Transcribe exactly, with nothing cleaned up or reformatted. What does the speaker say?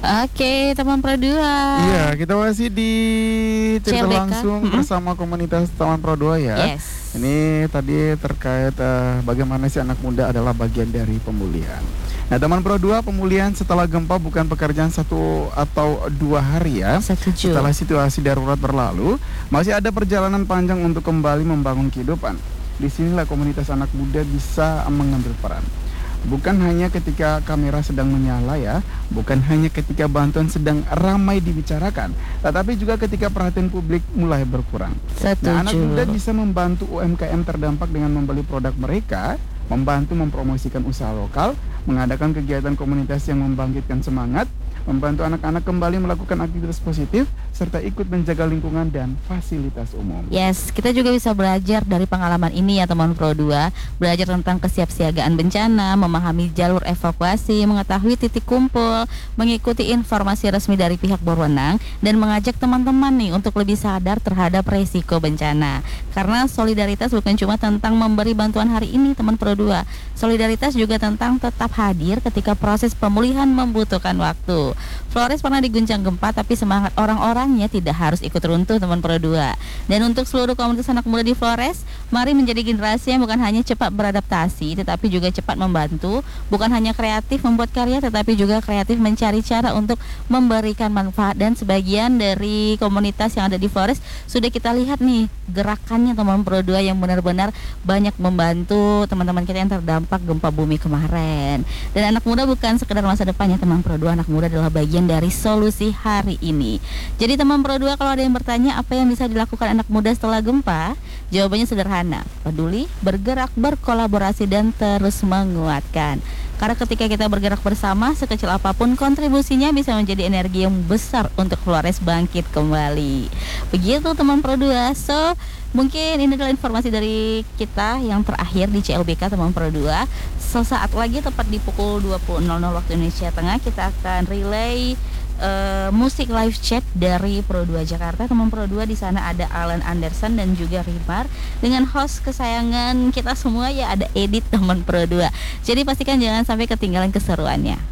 Oke, teman Pro dua. Iya, kita masih di cerita C L B K. langsung Mm-mm. bersama komunitas Taman Pro dua ya. Yes. Ini tadi terkait uh, bagaimana si anak muda adalah bagian dari pemulihan. Nah, Taman Pro dua pemulihan setelah gempa bukan pekerjaan satu atau dua hari ya. Setuju. Setelah situasi darurat berlalu, masih ada perjalanan panjang untuk kembali membangun kehidupan. Disinilah komunitas anak muda bisa mengambil peran. Bukan hanya ketika kamera sedang menyala ya, bukan hanya ketika bantuan sedang ramai dibicarakan, tetapi juga ketika perhatian publik mulai berkurang. Setuju. Nah, anak muda bisa membantu U M K M terdampak dengan membeli produk mereka, membantu mempromosikan usaha lokal, mengadakan kegiatan komunitas yang membangkitkan semangat, membantu anak-anak kembali melakukan aktivitas positif, serta ikut menjaga lingkungan dan fasilitas umum. Yes, kita juga bisa belajar dari pengalaman ini ya teman Pro dua. Belajar tentang kesiapsiagaan bencana, memahami jalur evakuasi, mengetahui titik kumpul, mengikuti informasi resmi dari pihak berwenang, dan mengajak teman-teman nih untuk lebih sadar terhadap resiko bencana. Karena solidaritas bukan cuma tentang memberi bantuan hari ini teman Pro dua. Solidaritas juga tentang tetap hadir ketika proses pemulihan membutuhkan waktu. Flores pernah diguncang gempa, tapi semangat orang-orangnya tidak harus ikut runtuh teman Pro dua. Dan untuk seluruh komunitas anak muda di Flores, mari menjadi generasi yang bukan hanya cepat beradaptasi, tetapi juga cepat membantu. Bukan hanya kreatif membuat karya, tetapi juga kreatif mencari cara untuk memberikan manfaat. Dan sebagian dari komunitas yang ada di Flores sudah kita lihat nih gerakannya teman Pro dua yang benar-benar banyak membantu teman-teman kita yang terdampak gempa bumi kemarin. Dan anak muda bukan sekedar masa depannya teman Pro dua, anak muda adalah bagian dari solusi hari ini. Jadi teman Pro dua, kalau ada yang bertanya apa yang bisa dilakukan anak muda setelah gempa, jawabannya sederhana: peduli, bergerak, berkolaborasi, dan terus menguatkan. Karena ketika kita bergerak bersama, sekecil apapun kontribusinya bisa menjadi energi yang besar untuk Flores bangkit kembali. Begitu teman Pro dua. So, mungkin ini adalah informasi dari kita yang terakhir di C L B K teman Pro dua. Sesaat lagi tepat di pukul dua puluh nol nol waktu Indonesia Tengah, kita akan relay Uh, musik live chat dari Pro dua Jakarta. Teman Pro dua, di sana ada Alan Anderson dan juga Rimar dengan host kesayangan kita semua ya, ada Edit teman Pro dua. Jadi pastikan jangan sampai ketinggalan keseruannya.